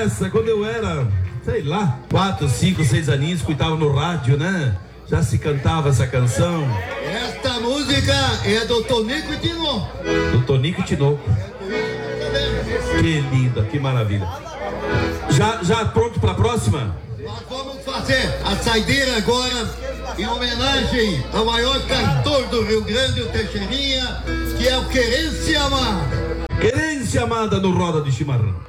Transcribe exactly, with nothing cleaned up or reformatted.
essa quando eu era, sei lá, quatro, cinco, seis aninhos, escutava no rádio, né? Já se cantava essa canção. Esta música é do Tonico e Tinoco. Do Tonico e Tinoco. Que linda, que maravilha. Já, já pronto para a próxima? Nós vamos fazer a saideira agora em homenagem ao maior cantor do Rio Grande, o Teixeirinha, que é o Querência Amada. Querência Amada no Roda de Chimarrão.